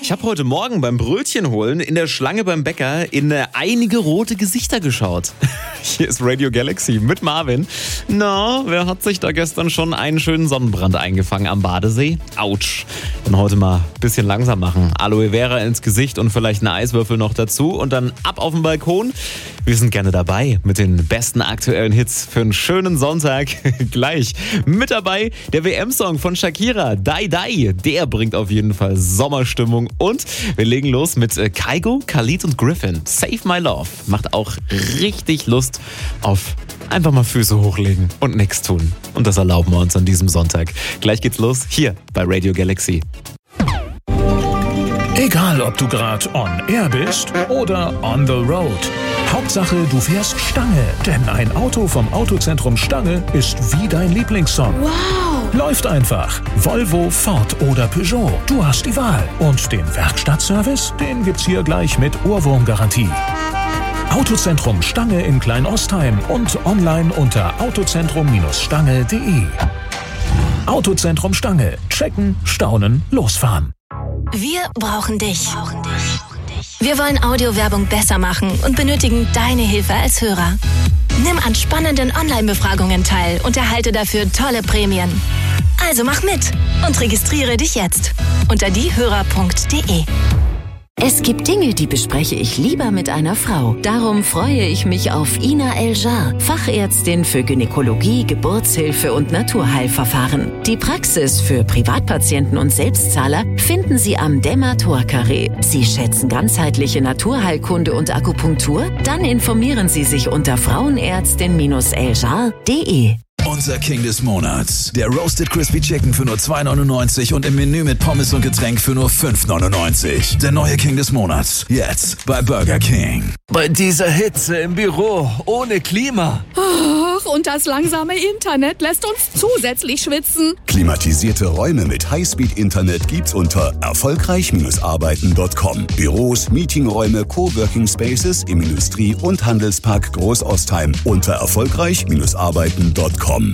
Ich habe heute Morgen beim Brötchen holen in der Schlange beim Bäcker in einige rote Gesichter geschaut. Hier ist Radio Galaxy mit Marvin. Na, wer hat sich da gestern schon einen schönen Sonnenbrand eingefangen am Badesee? Autsch. Dann heute mal ein bisschen langsam machen. Aloe Vera ins Gesicht und vielleicht einen Eiswürfel noch dazu und dann ab auf den Balkon. Wir sind gerne dabei mit den besten aktuellen Hits für einen schönen Sonntag. Gleich mit dabei der WM-Song von Shakira, Die Die. Der bringt auf jeden Fall Sommerstimmung. Und wir legen los mit Kygo, Khalid und Griffin. Save My Love macht auch richtig Lust auf einfach mal Füße hochlegen und nichts tun. Und das erlauben wir uns an diesem Sonntag. Gleich geht's los hier bei Radio Galaxy. Egal, ob du gerade on air bist oder on the road. Hauptsache, du fährst Stange. Denn ein Auto vom Autozentrum Stange ist wie dein Lieblingssong. Wow! Läuft einfach. Volvo, Ford oder Peugeot. Du hast die Wahl. Und den Werkstattservice, den gibt's hier gleich mit Ohrwurmgarantie. Autozentrum Stange in Kleinostheim und online unter autozentrum-stange.de. Autozentrum Stange. Checken, staunen, losfahren. Wir brauchen dich. Wir wollen Audiowerbung besser machen und benötigen deine Hilfe als Hörer. Nimm an spannenden Online-Befragungen teil und erhalte dafür tolle Prämien. Also mach mit und registriere dich jetzt unter diehörer.de. Es gibt Dinge, die bespreche ich lieber mit einer Frau. Darum freue ich mich auf Ina El-Jar, Fachärztin für Gynäkologie, Geburtshilfe und Naturheilverfahren. Die Praxis für Privatpatienten und Selbstzahler finden Sie am Demator-Carré. Sie schätzen ganzheitliche Naturheilkunde und Akupunktur? Dann informieren Sie sich unter frauenärztin-eljar.de. Unser King des Monats. Der Roasted Crispy Chicken für nur 2,99 und im Menü mit Pommes und Getränk für nur 5,99. Der neue King des Monats. Jetzt bei Burger King. Bei dieser Hitze im Büro, ohne Klima. Ach, und das langsame Internet lässt uns zusätzlich schwitzen. Klimatisierte Räume mit Highspeed-Internet gibt's unter erfolgreich-arbeiten.com. Büros, Meetingräume, Coworking Spaces im Industrie- und Handelspark Großostheim unter erfolgreich-arbeiten.com.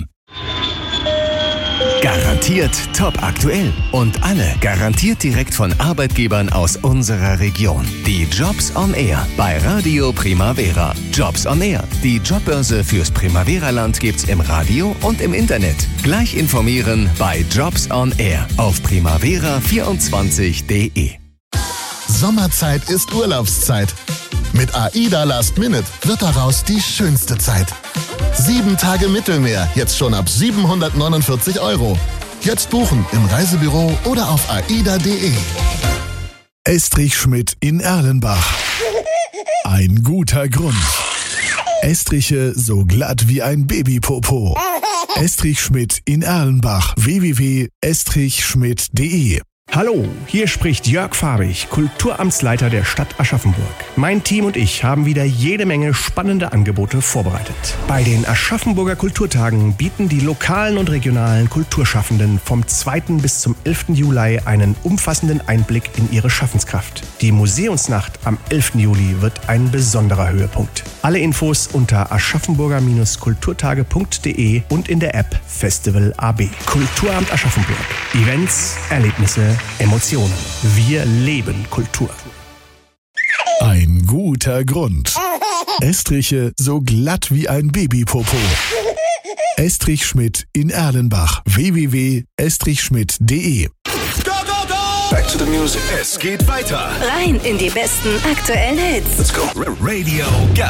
Garantiert top aktuell und alle garantiert direkt von Arbeitgebern aus unserer Region. Die Jobs on Air bei Radio Primavera. Jobs on Air. Die Jobbörse fürs Primavera-Land gibt's im Radio und im Internet. Gleich informieren bei Jobs on Air auf primavera24.de. Sommerzeit ist Urlaubszeit. Mit AIDA Last Minute wird daraus die schönste Zeit. 7 Tage Mittelmeer, jetzt schon ab 749 €. Jetzt buchen im Reisebüro oder auf aida.de. Estrich Schmidt in Erlenbach. Ein guter Grund. Estriche so glatt wie ein Babypopo. Estrich Schmidt in Erlenbach. www.estrichschmidt.de. Hallo, hier spricht Jörg Fahrig, Kulturamtsleiter der Stadt Aschaffenburg. Mein Team und ich haben wieder jede Menge spannende Angebote vorbereitet. Bei den Aschaffenburger Kulturtagen bieten die lokalen und regionalen Kulturschaffenden vom 2. bis zum 11. Juli einen umfassenden Einblick in ihre Schaffenskraft. Die Museumsnacht am 11. Juli wird ein besonderer Höhepunkt. Alle Infos unter aschaffenburger-kulturtage.de und in der App Festival AB. Kulturamt Aschaffenburg. Events, Erlebnisse, Emotionen. Wir leben Kultur. Ein guter Grund. Estriche so glatt wie ein Babypopo. Estrich Schmidt in Erlenbach. www.estrichschmidt.de. Back to the music. Es geht weiter. Rein in die besten aktuellen Hits. Let's go. Radio Galaxy.